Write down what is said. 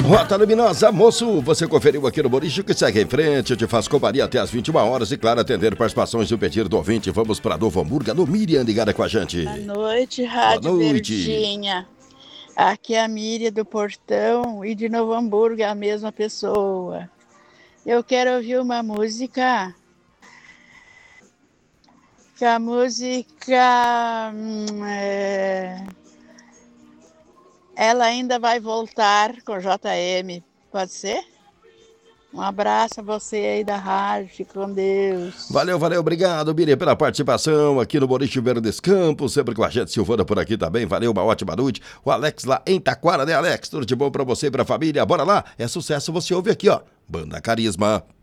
Rota Luminosa, moço, você conferiu aqui no Boliche que segue em frente, eu te faço companhia até as 21 horas e, claro, atender participações do pedido do ouvinte. Vamos para Novo Hamburgo, no Miriam, ligada com a gente. Boa noite, Boa Rádio noite. Verdinha. Aqui é a Miriam do Portão e de Novo Hamburgo é a mesma pessoa. Eu quero ouvir uma música. Que a música Ela Ainda Vai Voltar com JM. Pode ser? Um abraço a você aí da rádio, fique com Deus. Valeu, obrigado, Miriam, pela participação aqui no Boliche Verdes Campos, sempre com a gente, Silvana por aqui também, valeu, uma ótima noite. O Alex lá em Taquara, né, Alex? Tudo de bom pra você e pra família, bora lá, é sucesso, você ouve aqui, ó, Banda Carisma.